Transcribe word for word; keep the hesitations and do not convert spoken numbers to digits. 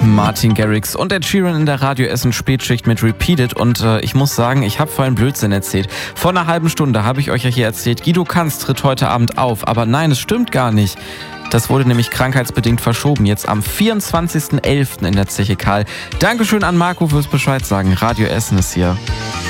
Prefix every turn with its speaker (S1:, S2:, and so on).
S1: Martin Garrix und Ed Sheeran in der Radio Essen Spätschicht mit Repeated. Und äh, ich muss sagen, ich habe vorhin Blödsinn erzählt. Vor einer halben Stunde habe ich euch ja hier erzählt, Guido Kanz tritt heute Abend auf. Aber nein, es stimmt gar nicht. Das wurde nämlich krankheitsbedingt verschoben. Jetzt am vierundzwanzigsten elften in der Zeche Karl. Dankeschön an Marco fürs Bescheid sagen. Radio Essen ist hier.